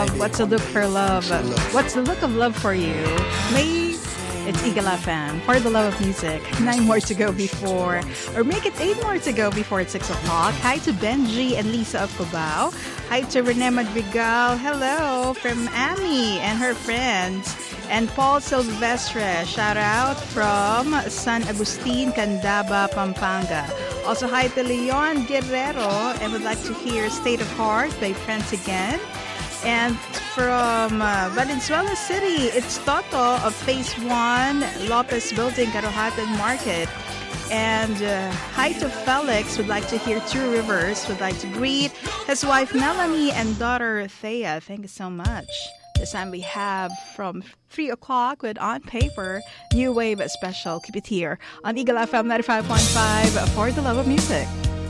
What's the look for love? What's the look of love for you? May it's Eagle FM for the love of music. 9 more to go before, or make it 8 more to go before it's 6 o'clock. Hi to Benji and Lisa of Cubao. Hi to Rene Madrigal. Hello from Amy and her friends. And Paul Silvestre. Shout out from San Agustin, Candaba, Pampanga. Also hi to Leon Guerrero and would like to hear State of Heart by Friends Again. And from Valenzuela City, it's Toto of Phase 1, Lopez Building, Karohatan Market. And hi to Felix, would like to hear Two Rivers, would like to greet his wife Melanie and daughter Thea. Thank you so much. This time we have from 3 o'clock with On Paper, New Wave Special. Keep it here on Eagle FM 95.5 for the love of music.